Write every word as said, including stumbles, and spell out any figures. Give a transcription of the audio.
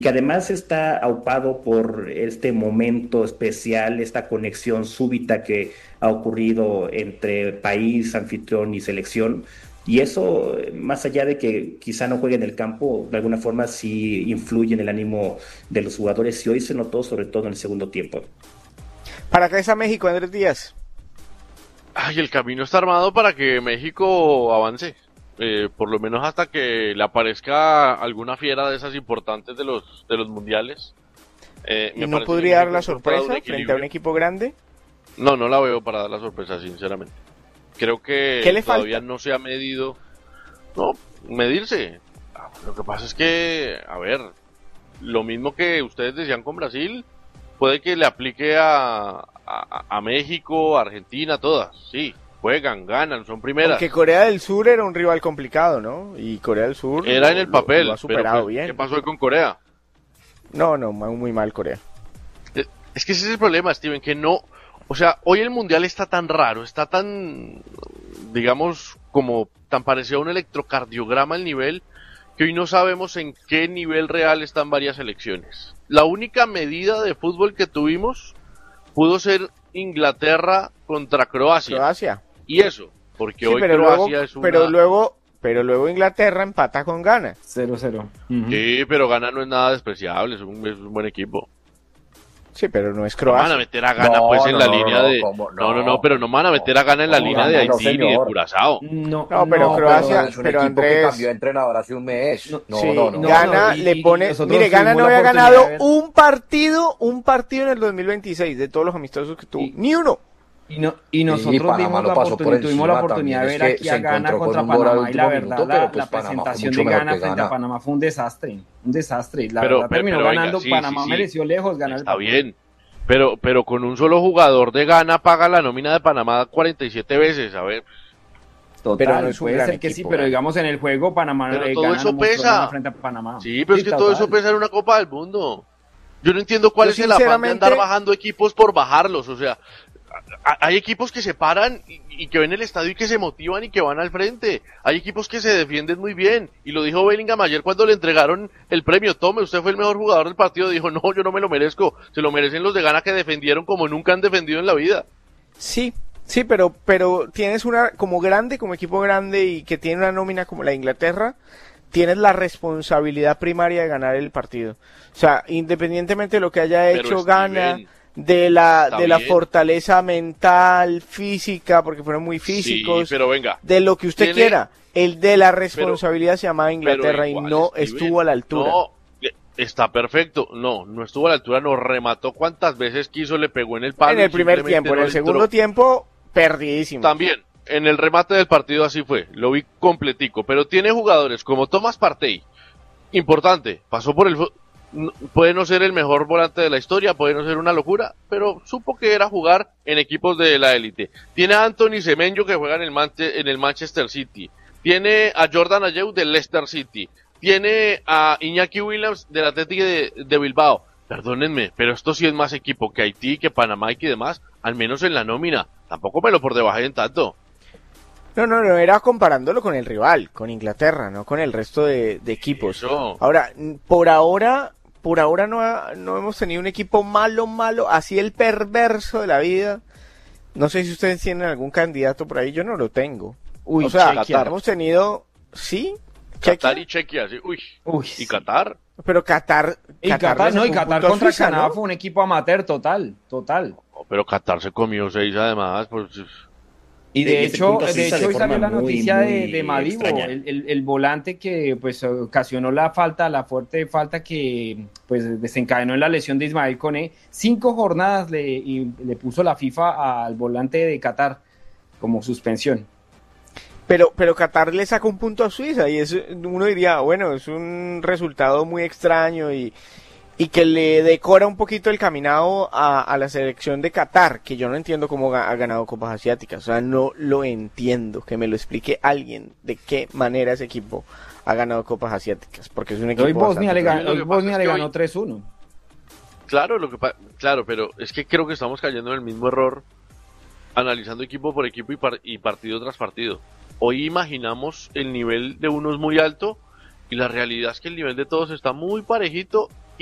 que además está aupado por este momento especial, esta conexión súbita que ha ocurrido entre país, anfitrión y selección. Y eso, eh, más allá de que quizá no juegue en el campo, de alguna forma sí influye en el ánimo de los jugadores y hoy se notó sobre todo en el segundo tiempo. ¿Para qué está México, Andrés Díaz? Ay, el camino está armado para que México avance. Eh, por lo menos hasta que le aparezca alguna fiera de esas importantes de los de los mundiales. Eh, ¿Y no podría dar la sorpresa frente a un equipo grande? No, no la veo para dar la sorpresa, sinceramente. Creo que ¿Qué le todavía falta? no se ha medido. No, medirse. Lo que pasa es que, a ver, lo mismo que ustedes decían con Brasil, puede que le aplique a, a, a México, a Argentina, todas, sí. Juegan, ganan, son primeras. Porque Corea del Sur era un rival complicado, ¿no? Y Corea del Sur era lo, en el papel, lo, lo ha superado pero bien. ¿qué pasó con Corea? No, no, muy mal Corea. Es, es que ese es el problema, Steven, que no, o sea, hoy el mundial está tan raro, está tan, digamos, como tan parecido a un electrocardiograma el nivel, que hoy no sabemos en qué nivel real están varias selecciones. La única medida de fútbol que tuvimos pudo ser Inglaterra contra Croacia. Croacia. Y eso, porque Sí, hoy pero Croacia luego, es una... pero luego, pero luego Inglaterra empata con Ghana. cero cero. Uh-huh. Sí, pero Ghana no es nada despreciable, es un, es un buen equipo. Sí, pero no es No Croacia. van a meter a Ghana No, pues en no, la no, línea no, de... ¿cómo? No, no, no, No, pero no van a meter a Ghana en la no, línea no, de no, Haití ni de señor. Curazao. No, No, pero Croacia- es un pero equipo Andrés- que cambió de entrenador hace un mes. No, No, Sí, no, no. Ghana no, y- le y pone, nosotros mire, Ghana tuvimos no la había oportunidad ganado de ver- un partido, un partido en el dos mil veintiséis de todos los amistosos que tuvo, Y- ni uno. Y, no, y nosotros Y Panamá dimos lo la pasó por oportunidad, tuvimos la encima oportunidad de también, ver es que aquí se a Ghana encontró con contra un gol al Panamá y la último verdad minuto, la, pero pues la Panamá fue presentación mucho de mejor Ghana que frente a Ghana. Panamá fue un desastre, un desastre. La Pero- verdad pero- terminó pero venga, ganando, sí, Panamá sí, sí. mereció lejos ganar el Está partido. bien, pero pero con un solo jugador de Ghana paga la nómina de Panamá cuarenta y siete veces, a ver. Total, Pero no es un puede gran ser que sí, equipo, pero Ghana. digamos en el juego Panamá Pero eh, todo Ghana eso no mostró pesa. nada frente a Panamá. Sí, pero es que todo total. eso pesa en una Copa del Mundo. Yo no entiendo cuál Yo es el afán de sinceramente- andar bajando equipos por bajarlos, o sea, a- hay equipos que se paran y, y que ven el estadio y que se motivan y que van al frente. Hay equipos que se defienden muy bien. Y lo dijo Bellingham ayer cuando le entregaron el premio. Tome, usted fue el mejor jugador del partido. Dijo, no, yo no me lo merezco. Se lo merecen los de Ghana que defendieron como nunca han defendido en la vida. Sí, sí, pero, pero tienes una, como grande, como equipo grande y que tiene una nómina como la de Inglaterra, tienes la responsabilidad primaria de ganar el partido. O sea, independientemente de lo que haya Pero hecho Steven, Ghana, de la, está de la bien. fortaleza mental, física, porque fueron muy Sí, físicos, pero venga. de lo que usted tiene- quiera, el de la responsabilidad se llamaba Inglaterra Pero y igual, no Steven, estuvo a la altura. No, eh, está perfecto. No, no estuvo a la altura, nos remató cuantas veces quiso, le pegó en el palo. en y el primer simplemente tiempo, en no el entró. segundo tiempo, perdidísimo. También, en el remate del partido así fue, lo vi completico, pero tiene jugadores como Thomas Partey, importante, pasó por el... fu- n- Puede no ser el mejor volante de la historia, puede no ser una locura, pero supo que era jugar en equipos de la élite. Tiene a Anthony Semenyo que juega en el, Manche- en el Manchester City. Tiene a Jordan Ayew del Leicester City. Tiene a Iñaki Williams del Atlético de, de Bilbao. Perdónenme, pero esto sí es más equipo que Haití, que Panamá y que demás, al menos en la nómina. Tampoco me lo por debajo en tanto. No, no, no, era comparándolo con el rival, con Inglaterra, no con el resto de, de equipos. Eso. Ahora, n- por ahora, por ahora no, ha- no hemos tenido un equipo malo, malo, así el perverso de la vida. No sé si ustedes tienen algún candidato por ahí, yo no lo tengo. Uy, o sea, Chequia. hemos tenido, sí, Qatar Chequia, y Chequia, sí. Uy. Uy, ¿Y sí. Qatar? pero Qatar, Y Qatar, le no, y sacó un Qatar punto a contra Suiza, Canadá ¿no? fue un equipo amateur total, total. Oh, pero Qatar se comió seis además, pues... Y de Y ese hecho, punto de Suiza hecho de hoy salió forma la muy, noticia muy de, de Madibo, extraña. el, el, el volante que pues ocasionó la falta, la fuerte falta que pues desencadenó en la lesión de Ismael Koné. Cinco jornadas le, y le puso la FIFA al volante de Qatar como suspensión. Pero, pero Qatar le sacó un punto a Suiza y eso uno diría, bueno, es un resultado muy extraño y, y que le decora un poquito el caminado a, a la selección de Qatar, que yo no entiendo cómo ga- ha ganado Copas Asiáticas, o sea, no lo entiendo, que me lo explique alguien de qué manera ese equipo ha ganado Copas Asiáticas, porque es un equipo Hoy Bosnia le bastante ganó, Lo que hoy pasa Bosnia es le que ganó hoy- tres uno. Claro, lo que pa- claro, pero es que creo que estamos cayendo en el mismo error analizando equipo por equipo y, par- y partido tras partido. Hoy imaginamos el nivel de unos muy alto y la realidad es que el nivel de todos está muy parejito